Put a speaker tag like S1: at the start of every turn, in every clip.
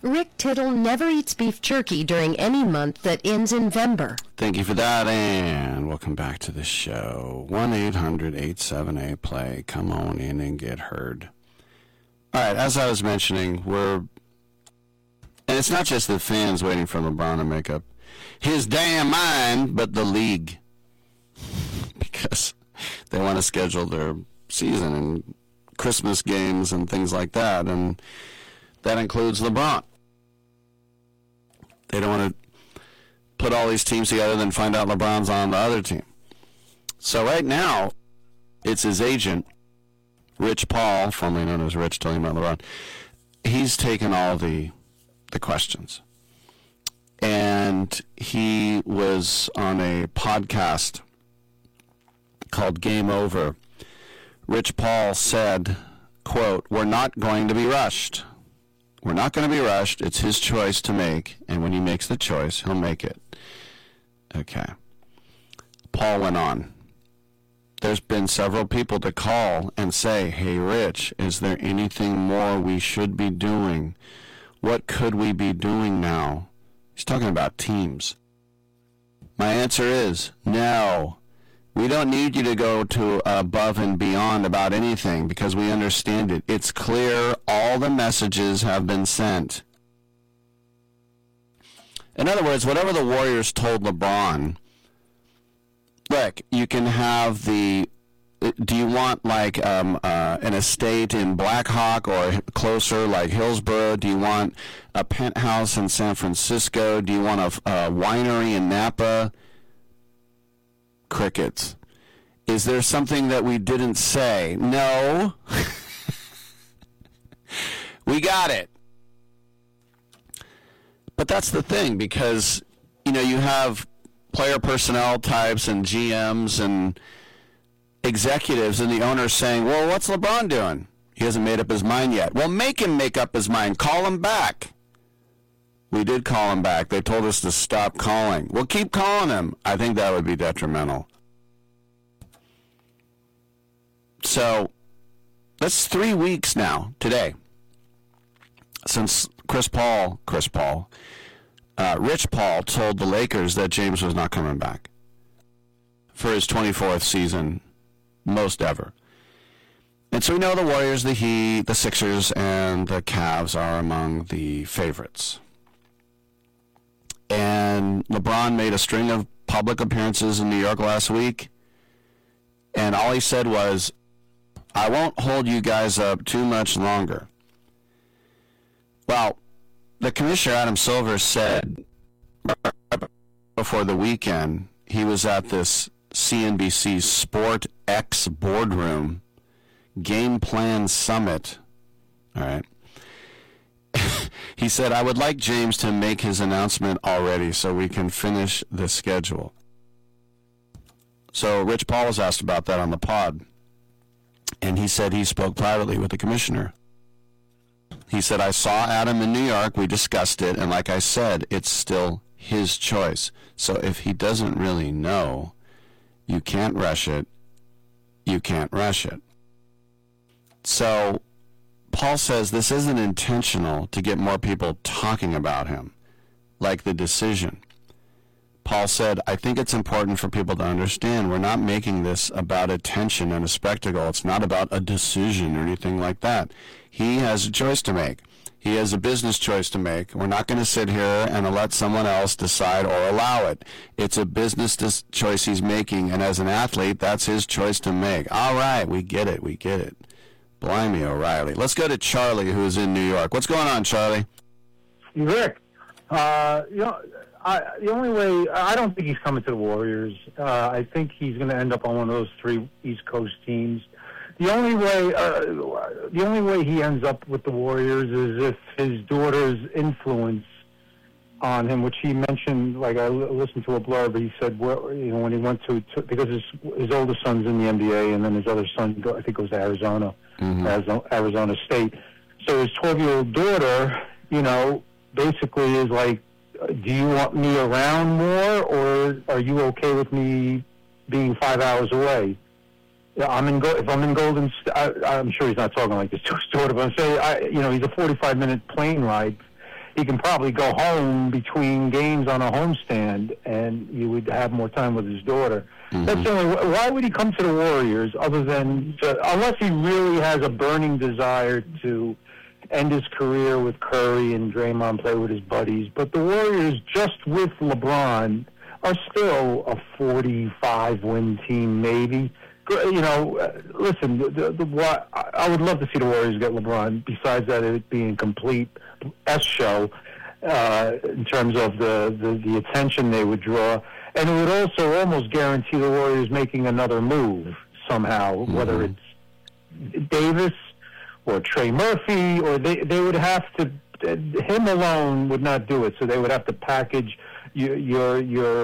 S1: Rick Tittle never eats beef jerky during any month that ends in Vember.
S2: Thank you for that, and welcome back to the show. 1-800-878-PLAY. Come on in and get heard. All right, as I was mentioning, and it's not just the fans waiting for LeBron to make up his damn mind, but the league. Because they want to schedule their season and Christmas games and things like that, and that includes LeBron. They don't want to put all these teams together, then find out LeBron's on the other team. So right now, it's his agent, Rich Paul, formerly known as Rich, telling about LeBron. He's taken all the questions. And he was on a podcast called Game Over. Rich Paul said, quote, "We're not going to be rushed. We're not going to be rushed. It's his choice to make, and when he makes the choice, he'll make it." Okay. Paul went on. There's been several people to call and say, "Hey, Rich, is there anything more we should be doing? What could we be doing now?" He's talking about teams. My answer is no. We don't need you to go to above and beyond about anything because we understand it. It's clear all the messages have been sent. In other words, whatever the Warriors told LeBron, look, you can have do you want like an estate in Black Hawk or closer like Hillsborough? Do you want a penthouse in San Francisco? Do you want a winery in Napa? Crickets. Is there something that we didn't say? No. We got it. But that's the thing, because, you have player personnel types and GMs and executives and the owners saying, well, what's LeBron doing? He hasn't made up his mind yet. Well, make him make up his mind. Call him back. We did call him back. They told us to stop calling. Well, keep calling him. I think that would be detrimental. So, that's 3 weeks now, today, since Rich Paul told the Lakers that James was not coming back for his 24th season, most ever. And so we know the Warriors, the Heat, the Sixers, and the Cavs are among the favorites. And LeBron made a string of public appearances in New York last week, and all he said was, "I won't hold you guys up too much longer." Well, the commissioner, Adam Silver, said before the weekend, he was at this CNBC Sport X boardroom game plan summit. All right. He said, "I would like James to make his announcement already so we can finish the schedule." So Rich Paul was asked about that on the pod, and he said he spoke privately with the commissioner. He said, "I saw Adam in New York. We discussed it, and like I said, it's still his choice. So if he doesn't really know, you can't rush it. You can't rush it." So Paul says this isn't intentional to get more people talking about him, like the decision. Paul said, "I think it's important for people to understand we're not making this about attention and a spectacle. It's not about a decision or anything like that. He has a choice to make. He has a business choice to make. We're not going to sit here and let someone else decide or allow it. It's a business choice he's making, and as an athlete, that's his choice to make." All right, we get it. Blimey, O'Reilly. Let's go to Charlie, who's in New York. What's going on, Charlie?
S3: Rick, the only way, I don't think he's coming to the Warriors. I think he's going to end up on one of those three East Coast teams. The only way he ends up with the Warriors is if his daughter's influence on him, which he mentioned. Like I listened to a blurb, he said, when he went to because his oldest son's in the NBA, and then his other son, I think, goes to Arizona, Arizona State. So his 12-year-old daughter, basically is like, "Do you want me around more, or are you okay with me being 5 hours away?" Yeah, if I'm in Golden State, I'm sure he's not talking like this to his daughter, but I'm saying, he's a 45-minute plane ride. he can probably go home between games on a homestand, and you would have more time with his daughter.
S2: Mm-hmm.
S3: That's the only. Why would he come to the Warriors other than unless he really has a burning desire to end his career with Curry and Draymond, play with his buddies? But the Warriors, just with LeBron, are still a 45-win team, maybe. You know, listen, I would love to see the Warriors get LeBron, besides that it being a complete S show in terms of the attention they would draw. And it would also almost guarantee the Warriors making another move somehow, whether it's Davis or Trey Murphy, or they would have to, him alone would not do it, so they would have to package your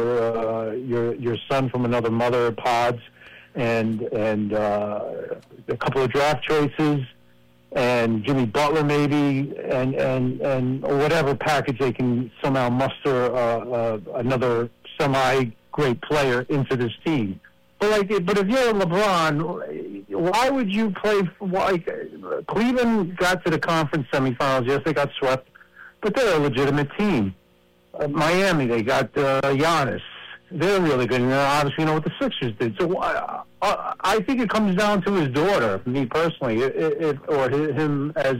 S3: son from another mother, pods, and a couple of draft choices, and Jimmy Butler maybe, and or whatever package they can somehow muster another semi-great player into this team. But if you're LeBron, why would you play? Cleveland got to the conference semifinals. Yes, they got swept, but they're a legitimate team. Miami, they got Giannis. They're really good, and obviously, what the Sixers did. So I think it comes down to his daughter, me personally, or him as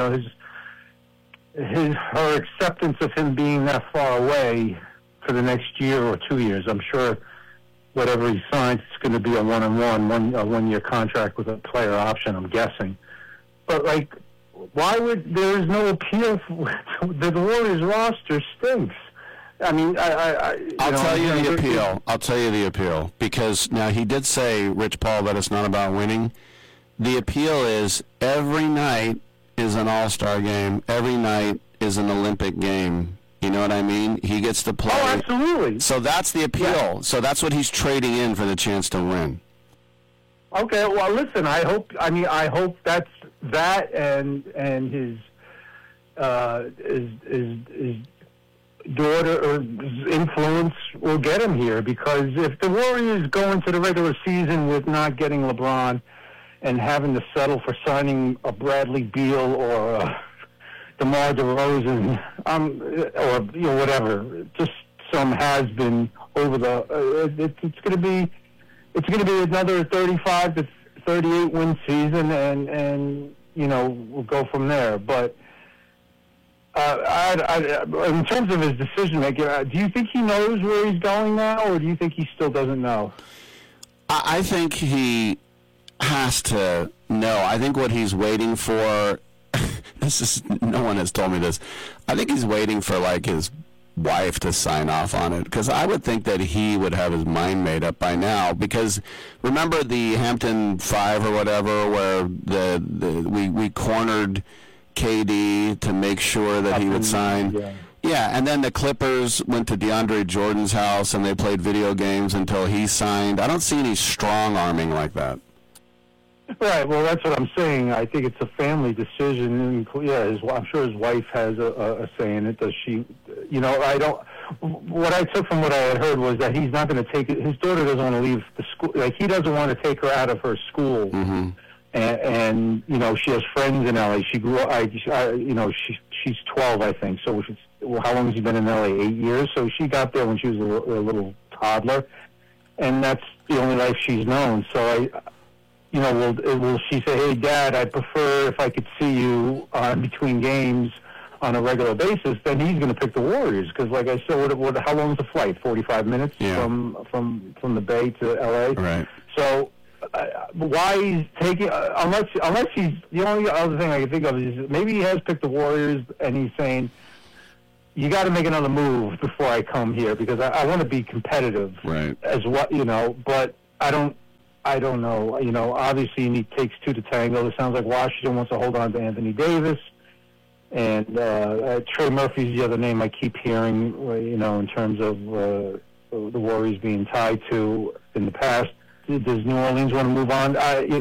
S3: her acceptance of him being that far away for the next year or 2 years. I'm sure whatever he signs, it's going to be a one-year contract with a player option, I'm guessing. But why would there is no appeal? The Warriors roster stinks. I mean,
S2: I'll tell you the appeal, because now he did say, Rich Paul, that it's not about winning. The appeal is every night is an all-star game. Every night is an Olympic game. You know what I mean? He gets to play.
S3: Oh, absolutely.
S2: So that's the appeal. Yeah. So that's what he's trading in for the chance to win.
S3: Okay. Well, listen. I hope that's that, and his daughter or influence will get him here, because if the Warriors go into the regular season with not getting LeBron and having to settle for signing a Bradley Beal or a DeMar DeRozan, or whatever, just some has been over the. It's going to be another 35 to 38 win season, and we'll go from there. But in terms of his decision making, do you think he knows where he's going now, or do you think he still doesn't know?
S2: I think he has to know. I think what he's waiting for. No one has told me this. I think he's waiting for his wife to sign off on it, because I would think that he would have his mind made up by now. Because remember the Hampton 5 or whatever, where we cornered KD to make sure that he would sign. Yeah, and then the Clippers went to DeAndre Jordan's house and they played video games until he signed. I don't see any strong arming like that.
S3: Right. Well, that's what I'm saying. I think it's a family decision. And, I'm sure his wife has a say in it. Does she? I don't. What I took from what I had heard was that he's not going to take it. His daughter doesn't want to leave the school. He doesn't want to take her out of her school.
S2: Mm-hmm.
S3: And she has friends in LA. She grew up. She's 12, I think. So how long has she been in LA? 8 years. So she got there when she was a little toddler, and that's the only life she's known. So will she say, "Hey, Dad, I'd prefer if I could see you between games on a regular basis?" Then he's going to pick the Warriors, because, like I said, how long is the flight? 45 minutes from the Bay to LA.
S2: Right.
S3: So why he's taking unless he's, the only other thing I can think of is maybe he has picked the Warriors and he's saying, you got to make another move before I come here, because I want to be competitive.
S2: Right.
S3: As what but I don't know. Obviously, it takes two to tango. It sounds like Washington wants to hold on to Anthony Davis, and Trey Murphy's the other name I keep hearing. In terms of the Warriors being tied to in the past. Does New Orleans want to move on?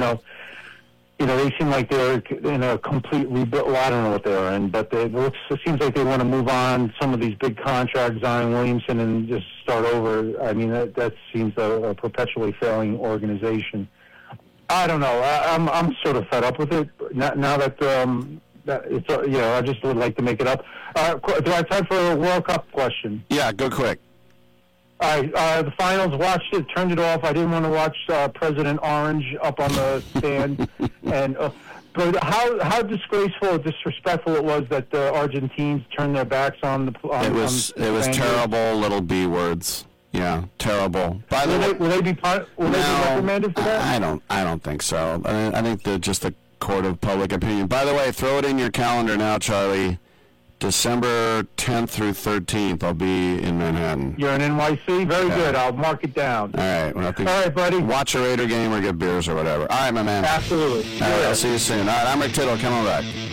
S3: They seem like they're in a complete rebuild. Well, I don't know what they're in, but it seems like they want to move on some of these big contracts, Zion Williamson, and just start over. I mean, that seems a perpetually failing organization. I don't know. I'm sort of fed up with it now that it's I just would like to make it up. Do I have time for a World Cup question?
S2: Yeah, go quick.
S3: All right, the finals. Watched it, turned it off. I didn't want to watch President Orange up on the stand, and but how disgraceful or disrespectful it was that the Argentines turned their backs on the.
S2: It was terrible. Little B words. Yeah, terrible. By the way,
S3: will they be reprimanded for that?
S2: I don't think so. I think just the court of public opinion. By the way, throw it in your calendar now, Charlie. December 10th through 13th, I'll be in Manhattan.
S3: You're in NYC? Very good. I'll mark it down.
S2: All right. Well,
S3: all right, buddy.
S2: Watch a Raider game or get beers or whatever. All right, my man.
S3: Absolutely.
S2: All right, I'll see you soon. All right, I'm Rick Tittle. Come on back.